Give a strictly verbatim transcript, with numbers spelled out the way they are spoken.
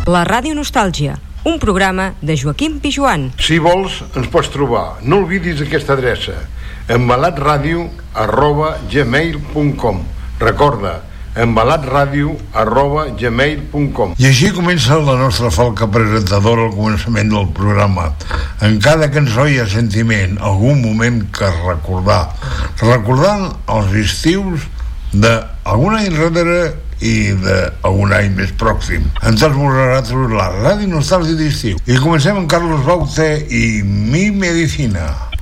La Ràdio Nostàlgia, un programa de Joaquim Pijuan. Si vols, ens pots trobar. No oblidis aquesta adreça: embalatradio arroba gmail punt com. Recorda, embalatradio arroba gmail punt com. I així comença la nostra falca presentadora al començament del programa. En cada cançó hi ha sentiment, algun moment que recordar. Recordant els estius d'algun any enrere i d'un any més pròxim. En tots vosaltres, la Ràdio Nostàlgia d'estiu. I comencem amb Carlos Baute i Mi Medicina.